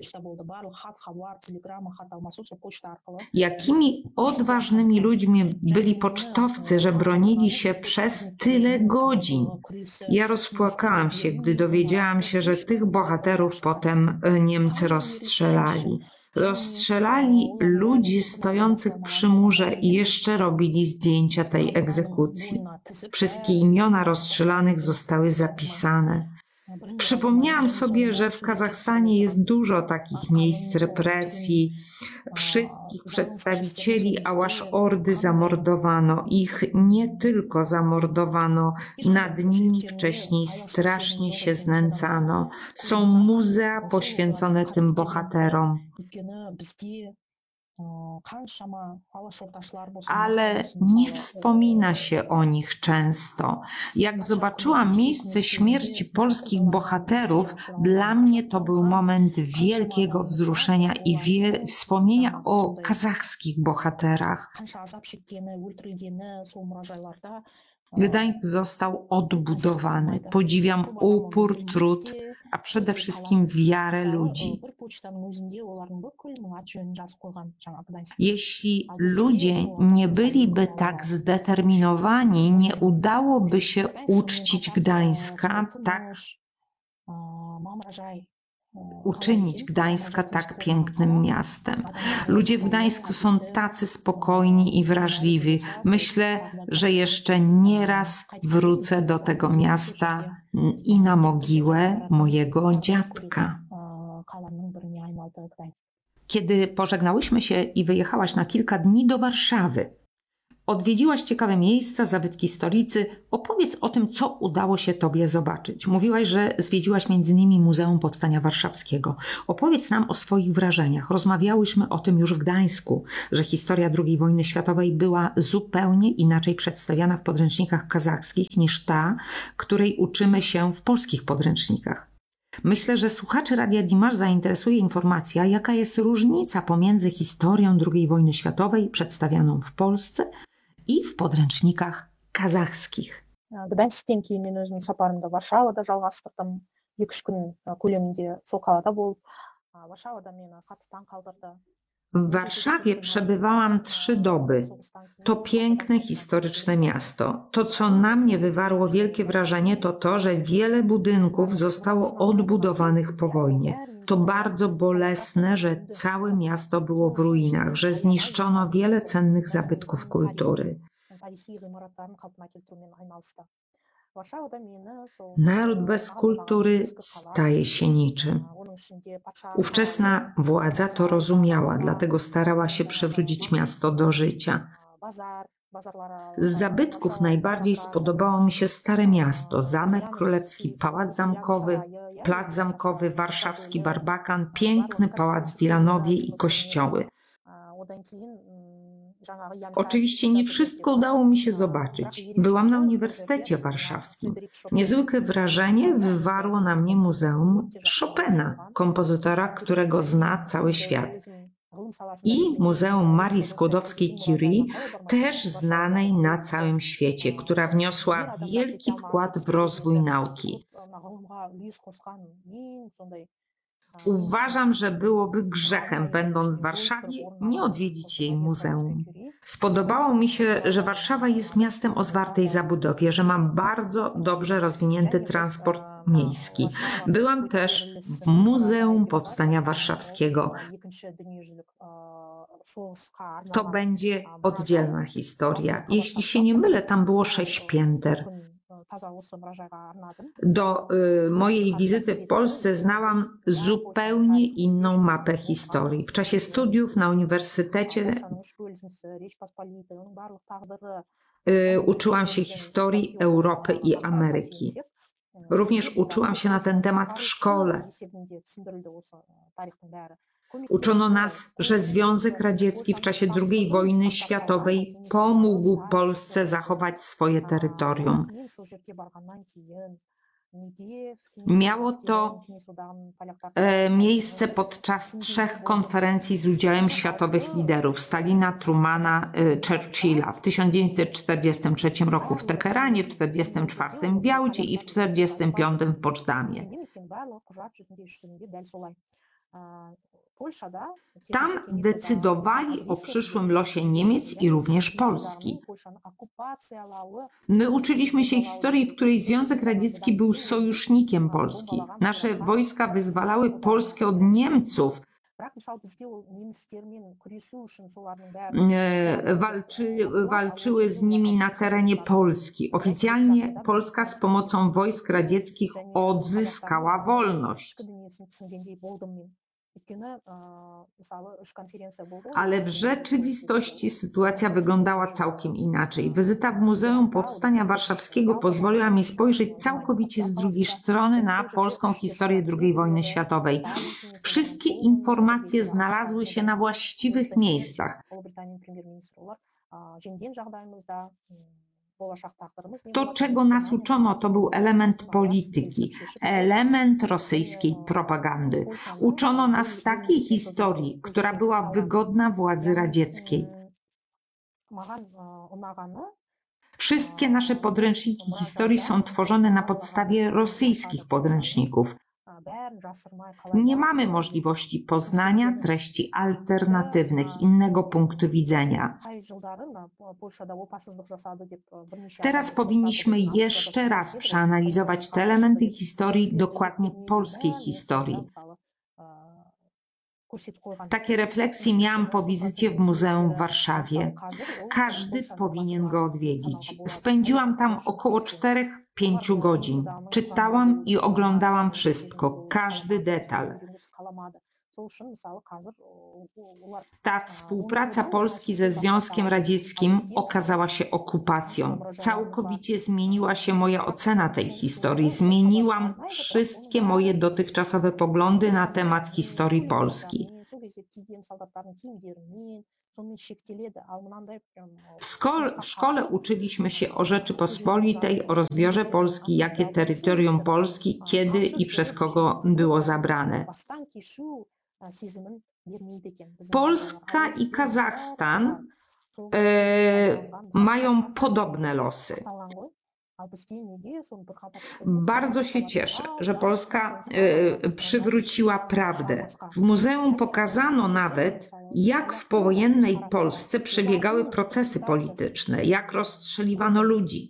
Speaker 3: Jakimi odważnymi ludźmi byli pocztowcy, że bronili się przez tyle godzin. Ja rozpłakałam się, gdy dowiedziałam się, że tych bohaterów potem Niemcy rozstrzelali. Rozstrzelali ludzi stojących przy murze i jeszcze robili zdjęcia tej egzekucji. Wszystkie imiona rozstrzelanych zostały zapisane. Przypomniałam sobie, że w Kazachstanie jest dużo takich miejsc represji. Wszystkich przedstawicieli Ałasz-Ordy zamordowano. Ich nie tylko zamordowano, nad nimi wcześniej strasznie się znęcano. Są muzea poświęcone tym bohaterom. Ale nie wspomina się o nich często. Jak zobaczyłam miejsce śmierci polskich bohaterów, dla mnie to był moment wielkiego wzruszenia i wie, wspomnienia o kazachskich bohaterach. Gdańsk został odbudowany. Podziwiam upór, trud, a przede wszystkim wiarę ludzi. Jeśli ludzie nie byliby tak zdeterminowani, nie udałoby się uczcić Gdańska tak, uczynić Gdańska tak pięknym miastem. Ludzie w Gdańsku są tacy spokojni i wrażliwi. Myślę, że jeszcze nieraz wrócę do tego miasta i na mogiłę mojego dziadka. Kiedy pożegnałyśmy się i wyjechałaś na kilka dni do Warszawy, odwiedziłaś ciekawe miejsca, zabytki stolicy. Opowiedz o tym, co udało się Tobie zobaczyć. Mówiłaś, że zwiedziłaś między innymi Muzeum Powstania Warszawskiego. Opowiedz nam o swoich wrażeniach. Rozmawiałyśmy o tym już w Gdańsku, że historia drugiej wojny światowej była zupełnie inaczej przedstawiana w podręcznikach kazachskich niż ta, której uczymy się w polskich podręcznikach. Myślę, że słuchaczy Radia Dimash zainteresuje informacja, jaka jest różnica pomiędzy historią drugiej wojny światowej przedstawianą w Polsce i w podręcznikach kazachskich.
Speaker 4: Gdańsктен кейін мен өзімнің сапарымды Варшавада жалғастырдым. екі үш күн көлемінде сол қалада болып, Варшавада мені қатты таң қалдырды.
Speaker 3: W Warszawie przebywałam trzy doby. To piękne, historyczne miasto. To, co na mnie wywarło wielkie wrażenie, to to, że wiele budynków zostało odbudowanych po wojnie. To bardzo bolesne, że całe miasto było w ruinach, że zniszczono wiele cennych zabytków kultury. Naród bez kultury staje się niczym. Ówczesna władza to rozumiała, dlatego starała się przywrócić miasto do życia. Z zabytków najbardziej spodobało mi się Stare Miasto, Zamek Królewski, Pałac Zamkowy, Plac Zamkowy, Warszawski Barbakan, piękny pałac w Wilanowie i kościoły. Oczywiście nie wszystko udało mi się zobaczyć. Byłam na Uniwersytecie Warszawskim. Niezwykłe wrażenie wywarło na mnie Muzeum Chopina, kompozytora, którego zna cały świat. I Muzeum Marii Skłodowskiej-Curie, też znanej na całym świecie, która wniosła wielki wkład w rozwój nauki. Uważam, że byłoby grzechem, będąc w Warszawie, nie odwiedzić jej muzeum. Spodobało mi się, że Warszawa jest miastem o zwartej zabudowie, że ma bardzo dobrze rozwinięty transport miejski. Byłam też w Muzeum Powstania Warszawskiego. To będzie oddzielna historia. Jeśli się nie mylę, tam było sześć pięter. Do y, mojej wizyty w Polsce znałam zupełnie inną mapę historii. W czasie studiów na uniwersytecie y, uczyłam się historii Europy i Ameryki. Również uczyłam się na ten temat w szkole. Uczono nas, że Związek Radziecki w czasie drugiej wojny światowej pomógł Polsce zachować swoje terytorium. Miało to e, miejsce podczas trzech konferencji z udziałem światowych liderów: Stalina, Trumana, e, Churchilla w tysiąc dziewięćset czterdziestym trzecim roku w Teheranie, w tysiąc dziewięćset czterdziestym czwartym w Jałcie i w tysiąc dziewięćset czterdziestym piątym w Poczdamie. Tam decydowali o przyszłym losie Niemiec i również Polski. My uczyliśmy się historii, w której Związek Radziecki był sojusznikiem Polski. Nasze wojska wyzwalały Polskę od Niemców. Walczy, walczyły z nimi na terenie Polski. Oficjalnie Polska z pomocą wojsk radzieckich odzyskała wolność. Ale w rzeczywistości sytuacja wyglądała całkiem inaczej. Wizyta w Muzeum Powstania Warszawskiego pozwoliła mi spojrzeć całkowicie z drugiej strony na polską historię drugiej wojny światowej. Wszystkie informacje znalazły się na właściwych miejscach. To, czego nas uczono, to był element polityki, element rosyjskiej propagandy. Uczono nas takiej historii, która była wygodna władzy radzieckiej. Wszystkie nasze podręczniki historii są tworzone na podstawie rosyjskich podręczników. Nie mamy możliwości poznania treści alternatywnych, innego punktu widzenia. Teraz powinniśmy jeszcze raz przeanalizować te elementy historii, dokładnie polskiej historii. Takie refleksje miałam po wizycie w muzeum w Warszawie. Każdy powinien go odwiedzić. Spędziłam tam około czterech pięciu godzin. Czytałam i oglądałam wszystko, każdy detal. Ta współpraca Polski ze Związkiem Radzieckim okazała się okupacją. Całkowicie zmieniła się moja ocena tej historii. Zmieniłam wszystkie moje dotychczasowe poglądy na temat historii Polski. W szkole, w szkole uczyliśmy się o Rzeczypospolitej, o rozbiorze Polski, jakie terytorium Polski, kiedy i przez kogo było zabrane. Polska i Kazachstan e, mają podobne losy. Bardzo się cieszę, że Polska e, przywróciła prawdę. W muzeum pokazano nawet, jak w powojennej Polsce przebiegały procesy polityczne, jak rozstrzeliwano ludzi.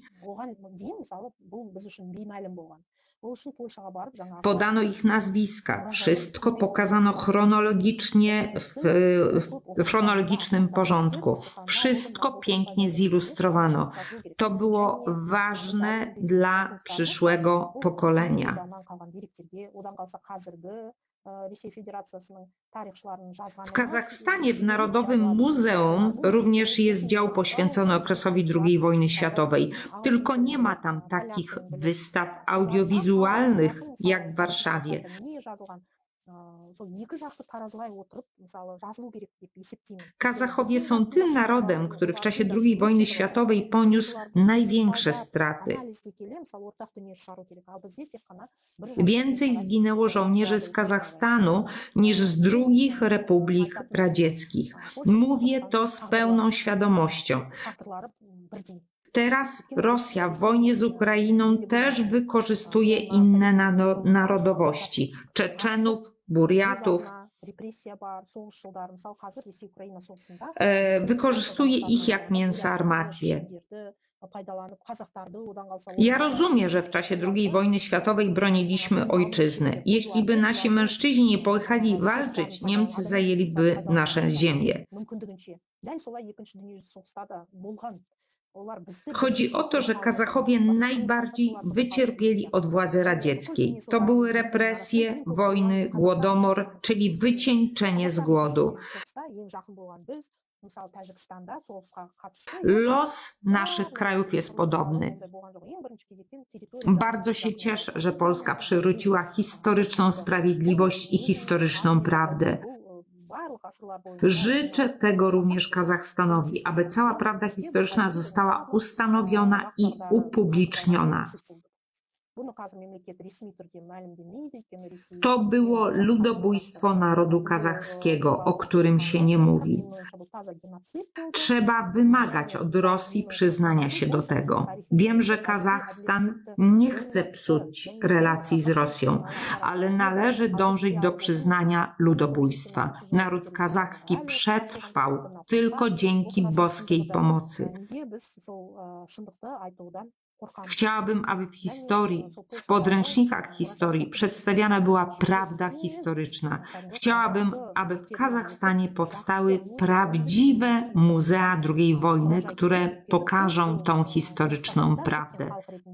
Speaker 3: Podano ich nazwiska, wszystko pokazano chronologicznie w, w chronologicznym porządku. Wszystko pięknie zilustrowano. To było ważne dla przyszłego pokolenia. W Kazachstanie w Narodowym Muzeum również jest dział poświęcony okresowi drugiej wojny światowej. Tylko nie ma tam takich wystaw audiowizualnych jak w Warszawie. Kazachowie są tym narodem, który w czasie drugiej wojny światowej poniósł największe straty. Więcej zginęło żołnierzy z Kazachstanu niż z drugich republik radzieckich. Mówię to z pełną świadomością. Teraz Rosja w wojnie z Ukrainą też wykorzystuje inne narodowości. Czeczenów, Burjatów. E, wykorzystuje ich jak mięso armatnie. Ja rozumiem, że w czasie drugiej wojny światowej broniliśmy ojczyzny. Jeśli by nasi mężczyźni nie pojechali walczyć, Niemcy zajęliby nasze ziemię. Chodzi o to, że Kazachowie najbardziej wycierpieli od władzy radzieckiej. To były represje, wojny, głodomor, czyli wycieńczenie z głodu. Los naszych krajów jest podobny. Bardzo się cieszę, że Polska przywróciła historyczną sprawiedliwość i historyczną prawdę. Życzę tego również Kazachstanowi, aby cała prawda historyczna została ustanowiona i upubliczniona. To było ludobójstwo narodu kazachskiego, o którym się nie mówi. Trzeba wymagać od Rosji przyznania się do tego. Wiem, że Kazachstan nie chce psuć relacji z Rosją, ale należy dążyć do przyznania ludobójstwa. Naród kazachski przetrwał tylko dzięki boskiej pomocy. Chciałabym, aby w historii, w podręcznikach historii przedstawiana była prawda historyczna. Chciałabym, aby w Kazachstanie powstały prawdziwe muzea drugiej wojny, które pokażą tą historyczną prawdę.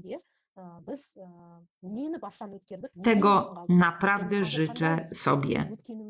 Speaker 3: Tego naprawdę życzę sobie.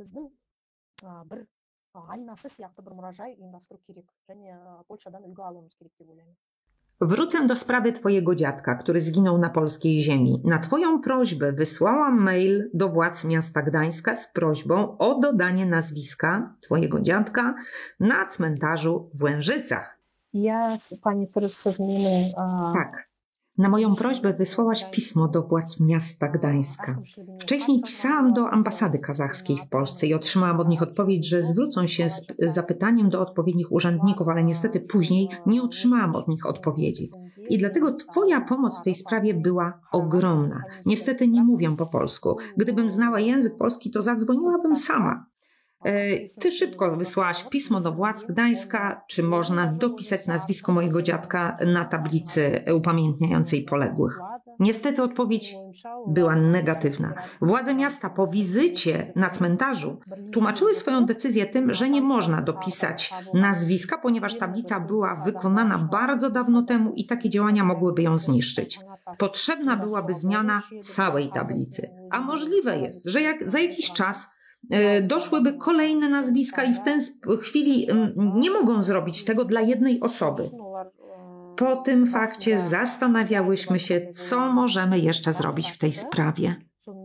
Speaker 3: Wrócę do sprawy twojego dziadka, który zginął na polskiej ziemi. Na twoją prośbę wysłałam mail do władz miasta Gdańska z prośbą o dodanie nazwiska twojego dziadka na cmentarzu w Łężycach.
Speaker 4: Ja, pani też z nim...
Speaker 3: Tak. Na moją prośbę wysłałaś pismo do władz miasta Gdańska. Wcześniej pisałam do ambasady kazachskiej w Polsce i otrzymałam od nich odpowiedź, że zwrócą się z zapytaniem do odpowiednich urzędników, ale niestety później nie otrzymałam od nich odpowiedzi. I dlatego twoja pomoc w tej sprawie była ogromna. Niestety nie mówię po polsku. Gdybym znała język polski, to zadzwoniłabym sama. Ty szybko wysłałaś pismo do władz Gdańska, czy można dopisać nazwisko mojego dziadka na tablicy upamiętniającej poległych. Niestety odpowiedź była negatywna. Władze miasta po wizycie na cmentarzu tłumaczyły swoją decyzję tym, że nie można dopisać nazwiska, ponieważ tablica była wykonana bardzo dawno temu i takie działania mogłyby ją zniszczyć. Potrzebna byłaby zmiana całej tablicy. A możliwe jest, że jak za jakiś czas doszłyby kolejne nazwiska i w tej chwili nie mogą zrobić tego dla jednej osoby. Po tym fakcie zastanawiałyśmy się, co możemy jeszcze zrobić w tej sprawie.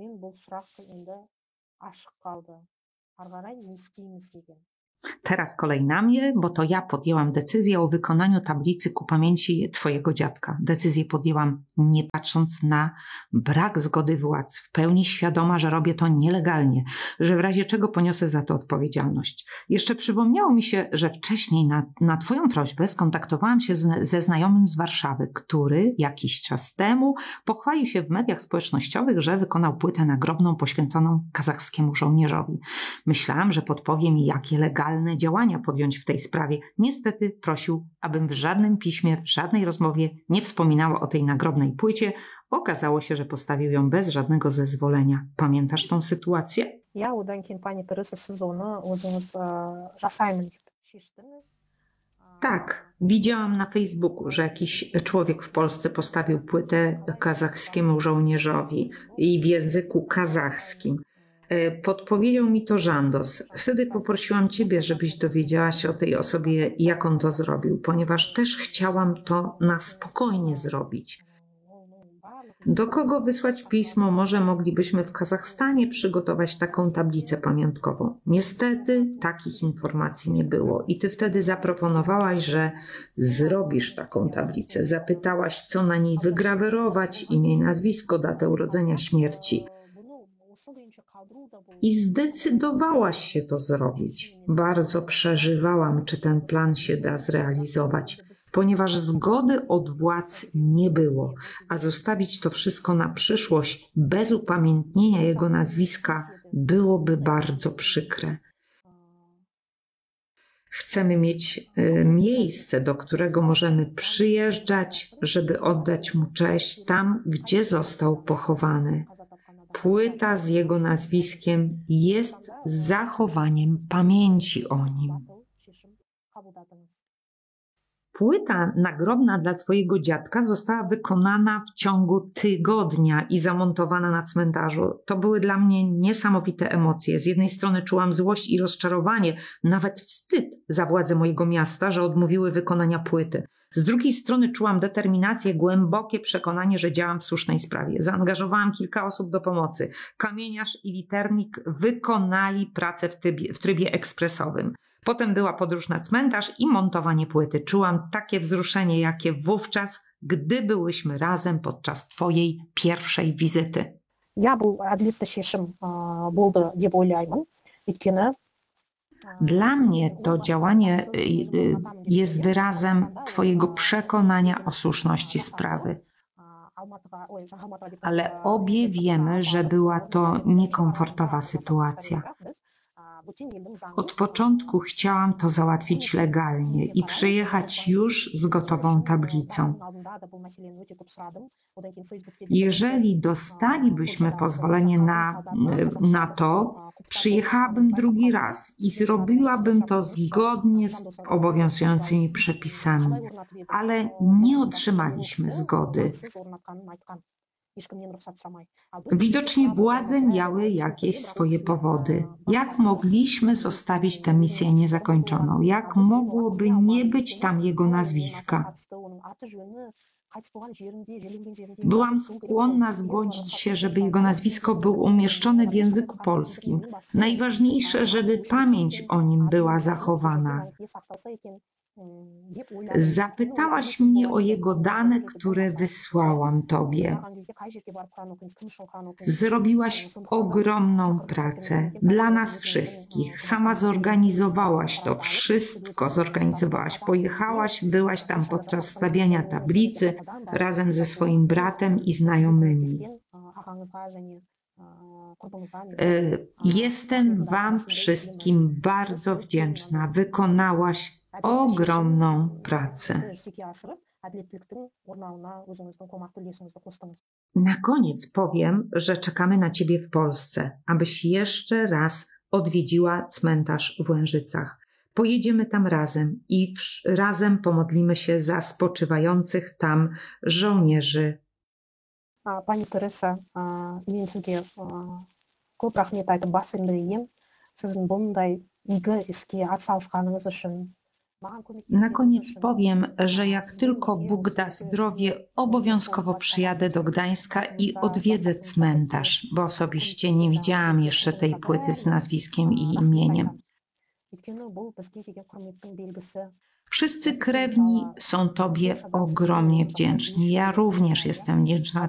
Speaker 3: Teraz kolej na mnie, bo to ja podjęłam decyzję o wykonaniu tablicy ku pamięci twojego dziadka. Decyzję podjęłam nie patrząc na brak zgody władz, w pełni świadoma, że robię to nielegalnie, że w razie czego poniosę za to odpowiedzialność. Jeszcze przypomniało mi się, że wcześniej na, na twoją prośbę skontaktowałam się z, ze znajomym z Warszawy, który jakiś czas temu pochwalił się w mediach społecznościowych, że wykonał płytę nagrobną poświęconą kazachskiemu żołnierzowi. Myślałam, że podpowie mi, jakie legalne działania podjąć w tej sprawie. Niestety prosił, abym w żadnym piśmie, w żadnej rozmowie nie wspominała o tej nagrobnej płycie. Okazało się, że postawił ją bez żadnego zezwolenia. Pamiętasz tą sytuację?
Speaker 4: Ja одан кейін пани Тереза сіз оны өзіңіз жасаймын деп шештіңіз.
Speaker 3: Tak, widziałam na Facebooku, że jakiś człowiek w Polsce postawił płytę kazachskiemu żołnierzowi i w języku kazachskim. Podpowiedział mi to Żandos. Wtedy poprosiłam ciebie, żebyś dowiedziała się o tej osobie, jak on to zrobił, ponieważ też chciałam to na spokojnie zrobić. Do kogo wysłać pismo? Może moglibyśmy w Kazachstanie przygotować taką tablicę pamiątkową. Niestety takich informacji nie było i ty wtedy zaproponowałaś, że zrobisz taką tablicę. Zapytałaś, co na niej wygrawerować, imię, nazwisko, datę urodzenia, śmierci. I zdecydowałaś się to zrobić. Bardzo przeżywałam, czy ten plan się da zrealizować, ponieważ zgody od władz nie było, a zostawić to wszystko na przyszłość bez upamiętnienia jego nazwiska byłoby bardzo przykre. Chcemy mieć y, miejsce, do którego możemy przyjeżdżać, żeby oddać mu cześć tam, gdzie został pochowany. Płyta z jego nazwiskiem jest zachowaniem pamięci o nim. Płyta nagrobna dla twojego dziadka została wykonana w ciągu tygodnia i zamontowana na cmentarzu. To były dla mnie niesamowite emocje. Z jednej strony czułam złość i rozczarowanie, nawet wstyd za władze mojego miasta, że odmówiły wykonania płyty. Z drugiej strony czułam determinację, głębokie przekonanie, że działam w słusznej sprawie. Zaangażowałam kilka osób do pomocy. Kamieniarz i liternik wykonali pracę w trybie, w trybie ekspresowym. Potem była podróż na cmentarz i montowanie płyty. Czułam takie wzruszenie, jakie wówczas, gdy byłyśmy razem podczas twojej pierwszej wizyty.
Speaker 4: Ja бұл әділетті шешім болды деп ойлаймын. Өйткені
Speaker 3: Dla mnie to działanie jest wyrazem twojego przekonania o słuszności sprawy. Ale obie wiemy, że była to niekomfortowa sytuacja. Od początku chciałam to załatwić legalnie i przyjechać już z gotową tablicą. Jeżeli dostalibyśmy pozwolenie na, na to, przyjechałabym drugi raz i zrobiłabym to zgodnie z obowiązującymi przepisami, ale nie otrzymaliśmy zgody. Widocznie władze miały jakieś swoje powody. Jak mogliśmy zostawić tę misję niezakończoną? Jak mogłoby nie być tam jego nazwiska? Byłam skłonna zgodzić się, żeby jego nazwisko było umieszczone w języku polskim. Najważniejsze, żeby pamięć o nim była zachowana. Zapytałaś mnie o jego dane, które wysłałam tobie. Zrobiłaś ogromną pracę dla nas wszystkich. Sama zorganizowałaś to wszystko, zorganizowałaś. Pojechałaś, byłaś tam podczas stawiania tablicy razem ze swoim bratem i znajomymi. Jestem wam wszystkim bardzo wdzięczna. Wykonałaś ogromną pracę. Na koniec powiem, że czekamy na ciebie w Polsce, abyś jeszcze raz odwiedziła cmentarz w Łężycach. Pojedziemy tam razem i razem pomodlimy się za spoczywających tam żołnierzy.
Speaker 4: Pani Teresa, мен сізге көп рахмет айтып бас білейін. Сіздің бұндай игі іске атсалысқаныңыз үшін.
Speaker 3: Na koniec powiem, że jak tylko Bóg da zdrowie, obowiązkowo przyjadę do Gdańska i odwiedzę cmentarz, bo osobiście nie widziałam jeszcze tej płyty z nazwiskiem i imieniem. Wszyscy krewni są Tobie ogromnie wdzięczni. Ja również jestem wdzięczna